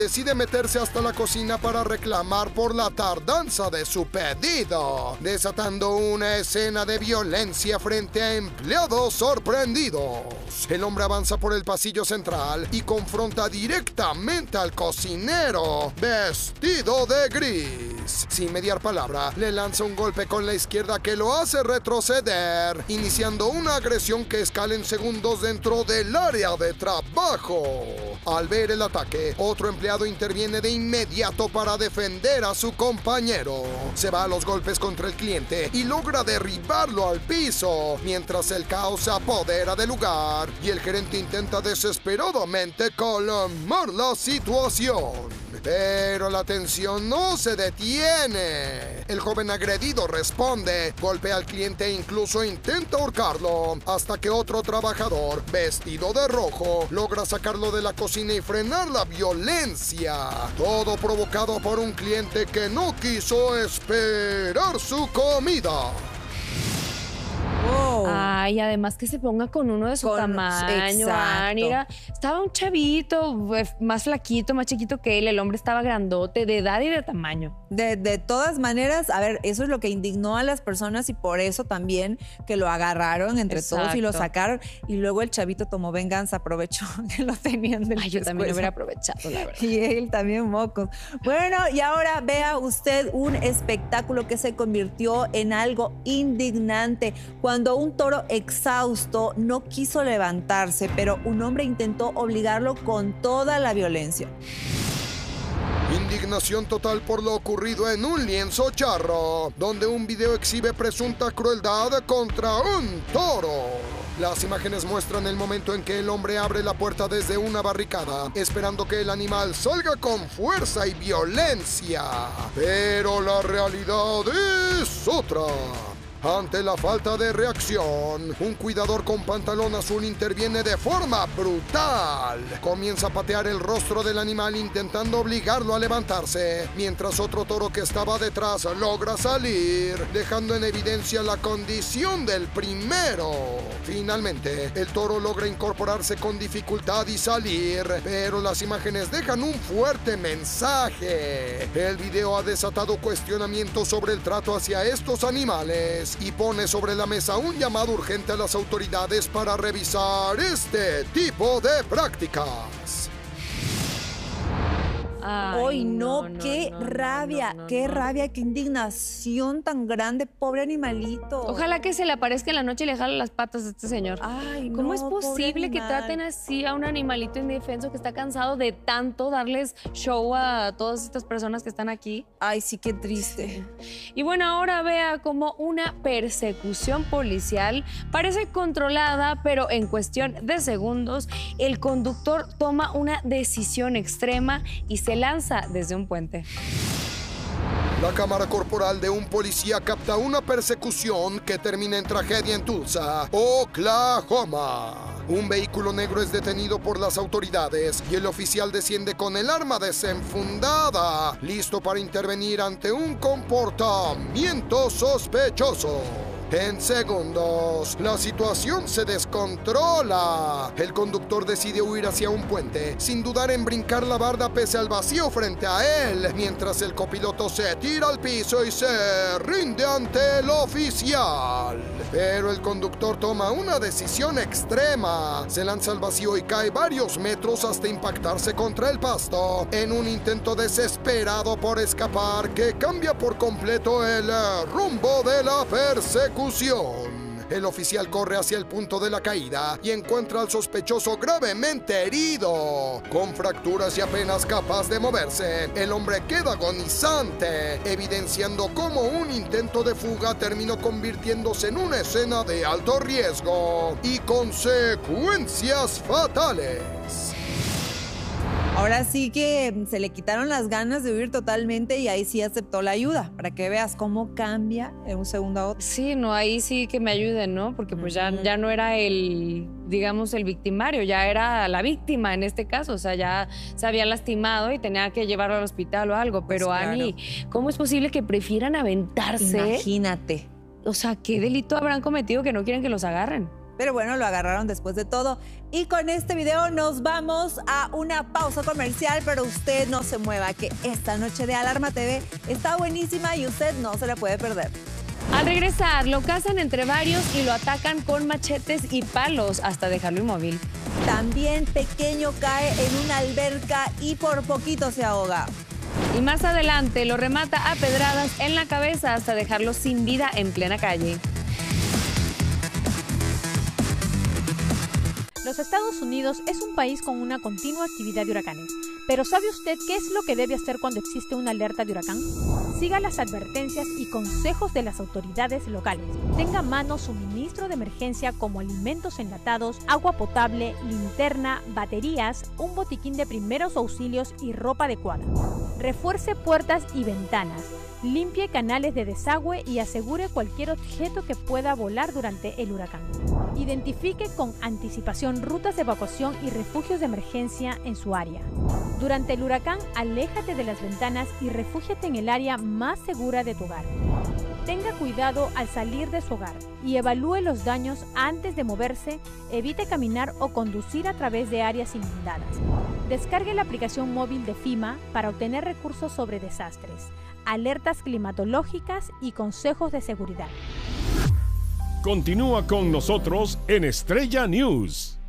decide meterse hasta la cocina para reclamar por la tardanza de su pedido, desatando una escena de violencia frente a empleados sorprendidos. El hombre avanza por el pasillo central y confronta directamente al cocinero, vestido de gris. Sin mediar palabra, le lanza un golpe con la izquierda que lo hace retroceder, iniciando una agresión que escala en segundos dentro del área de trabajo. Al ver el ataque, otro empleado interviene de inmediato para defender a su compañero. Se va a los golpes contra el cliente y logra derribarlo al piso, mientras el caos se apodera del lugar y el gerente intenta desesperadamente calmar la situación. Pero la tensión no se detiene. El joven agredido responde, golpea al cliente e incluso intenta ahorcarlo, hasta que otro trabajador, vestido de rojo, logra sacarlo de la cocina y frenar la violencia. Todo provocado por un cliente que no quiso esperar su comida. Wow. Ay, además que se ponga con uno de su tamaño. Anira. Estaba un chavito, más flaquito, más chiquito que él. El hombre estaba grandote, de edad y de tamaño. De todas maneras, a ver, eso es lo que indignó a las personas y por eso también que lo agarraron entre todos y lo sacaron. Y luego el chavito tomó venganza, aprovechó que lo tenían del Yo también lo hubiera aprovechado, la verdad. Y él también, mocos. Bueno, y ahora vea usted un espectáculo que se convirtió en algo indignante. Cuando un toro exhausto no quiso levantarse, pero un hombre intentó obligarlo con toda la violencia. Indignación total por lo ocurrido en un lienzo charro, donde un video exhibe presunta crueldad contra un toro. Las imágenes muestran el momento en que el hombre abre la puerta desde una barricada, esperando que el animal salga con fuerza y violencia. Pero la realidad es otra. Ante la falta de reacción, un cuidador con pantalón azul interviene de forma brutal. Comienza a patear el rostro del animal intentando obligarlo a levantarse, mientras otro toro que estaba detrás logra salir, dejando en evidencia la condición del primero. Finalmente, el toro logra incorporarse con dificultad y salir, pero las imágenes dejan un fuerte mensaje. El video ha desatado cuestionamientos sobre el trato hacia estos animales y pone sobre la mesa un llamado urgente a las autoridades para revisar este tipo de prácticas. Ay, no, qué rabia, qué rabia, qué indignación tan grande, pobre animalito. Ojalá que se le aparezca en la noche y le jale las patas a este señor. Ay, ¿Cómo no, es posible que traten así a un animalito indefenso que está cansado de tanto darles show a todas estas personas que están aquí? Ay, sí, qué triste. Y bueno, ahora vea cómo una persecución policial parece controlada, pero en cuestión de segundos, el conductor toma una decisión extrema y se lanza desde un puente. La cámara corporal de un policía capta una persecución que termina en tragedia en Tulsa, Oklahoma. Un vehículo negro es detenido por las autoridades y el oficial desciende con el arma desenfundada, listo para intervenir ante un comportamiento sospechoso. En segundos, la situación se descontrola. El conductor decide huir hacia un puente, sin dudar en brincar la barda pese al vacío frente a él, mientras el copiloto se tira al piso y se rinde ante el oficial. Pero el conductor toma una decisión extrema. Se lanza al vacío y cae varios metros hasta impactarse contra el pasto, en un intento desesperado por escapar que cambia por completo el rumbo de la persecución. El oficial corre hacia el punto de la caída y encuentra al sospechoso gravemente herido. Con fracturas y apenas capaz de moverse, el hombre queda agonizante, evidenciando cómo un intento de fuga terminó convirtiéndose en una escena de alto riesgo y consecuencias fatales. Ahora sí que se le quitaron las ganas de huir totalmente y ahí sí aceptó la ayuda, para que veas cómo cambia de un segundo a otro. Sí, no, ahí sí que me ayuden, ¿no? Porque pues ya no era el, digamos, el victimario, ya era la víctima en este caso. O sea, ya se había lastimado y tenía que llevarlo al hospital o algo. Pero Pues claro. Ani, ¿cómo es posible que prefieran aventarse? Imagínate. O sea, ¿qué delito habrán cometido que no quieren que los agarren? Pero bueno, lo agarraron después de todo. Y con este video nos vamos a una pausa comercial, pero usted no se mueva, que esta noche de Alarma TV está buenísima y usted no se la puede perder. Al regresar, lo cazan entre varios y lo atacan con machetes y palos hasta dejarlo inmóvil. También pequeño cae en una alberca y por poquito se ahoga. Y más adelante lo remata a pedradas en la cabeza hasta dejarlo sin vida en plena calle. Los Estados Unidos es un país con una continua actividad de huracanes. Pero ¿sabe usted qué es lo que debe hacer cuando existe una alerta de huracán? Siga las advertencias y consejos de las autoridades locales. Tenga a mano suministro de emergencia como alimentos enlatados, agua potable, linterna, baterías, un botiquín de primeros auxilios y ropa adecuada. Refuerce puertas y ventanas. Limpie canales de desagüe y asegure cualquier objeto que pueda volar durante el huracán. Identifique con anticipación rutas de evacuación y refugios de emergencia en su área. Durante el huracán, aléjate de las ventanas y refúgiate en el área más segura de tu hogar. Tenga cuidado al salir de su hogar y evalúe los daños antes de moverse. Evite caminar o conducir a través de áreas inundadas. Descargue la aplicación móvil de FEMA para obtener recursos sobre desastres, alertas climatológicas y consejos de seguridad. Continúa con nosotros en Estrella News.